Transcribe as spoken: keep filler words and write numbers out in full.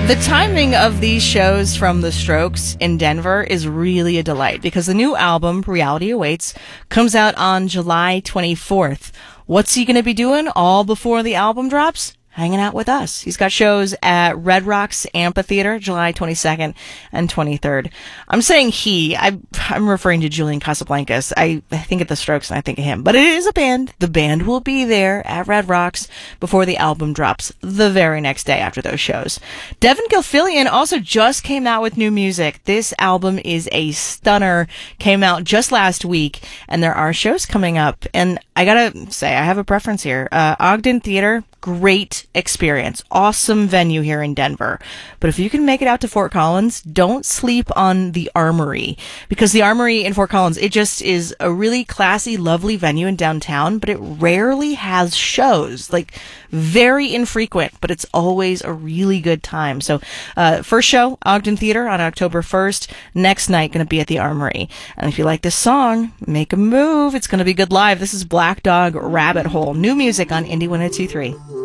The timing of these shows from The Strokes in Denver is really a delight because the new album, Reality Awaits, comes out on July twenty-fourth. What's he going to be doing all before the album drops? Hanging out with us. He's got shows at Red Rocks Amphitheater, July twenty-second and twenty-third. I'm saying he. I, I'm referring to Julian Casablancas. I, I think of The Strokes and I think of him. But it is a band. The band will be there at Red Rocks before the album drops the very next day after those shows. Devin Gilfillian also just came out with new music. This album is a stunner. Came out just last week, and there are shows coming up. And I gotta say, I have a preference here. Uh, Ogden Theater, great experience. Awesome venue here in Denver. But if you can make it out to Fort Collins, don't sleep on the Armory. Because the Armory in Fort Collins, it just is a really classy, lovely venue in downtown, but it rarely has shows. Like, very infrequent, but it's always a really good time. So, uh, first show, Ogden Theater on October first. Next night, going to be at the Armory. And if you like this song, make a move. It's going to be good live. This is Black Dog Rabbit Hole. New music on Indie one oh two three.